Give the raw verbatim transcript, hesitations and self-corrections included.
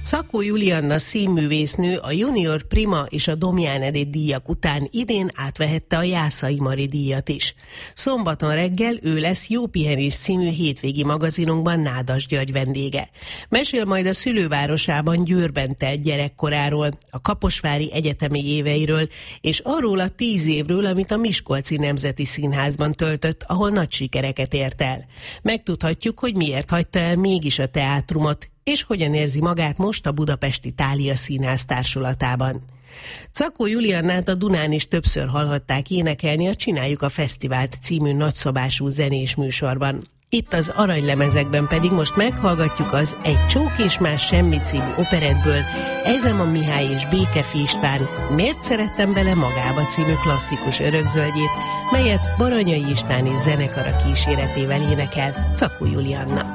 Szakó Julianna színművésznő a Junior Prima és a Domján Edith díjak után idén átvehette a Jászai Mari díjat is. Szombaton reggel ő lesz Jó pihenés című hétvégi magazinunkban Nádas György vendége. Mesél majd a szülővárosában Győrben telt gyerekkoráról, a kaposvári egyetemi éveiről, és arról a tíz évről, amit a Miskolci Nemzeti Színházban töltött, ahol nagy sikereket ért el. Megtudhatjuk, hogy miért hagyta el mégis a teátrumot, és hogyan érzi magát most a Budapesti Thália Színház társulatában. Szakó Juliannát a Dunán is többször hallhatták énekelni a Csináljuk a Fesztivált című nagyszabású zenés műsorban. Itt az aranylemezekben pedig most meghallgatjuk az Egy csók és más semmi című operettből Ezem a Mihály és Békefi István Miért szerettem bele magába című klasszikus örökzöldjét, melyet Baranyai István és zenekara kíséretével énekel Szakó Julianna.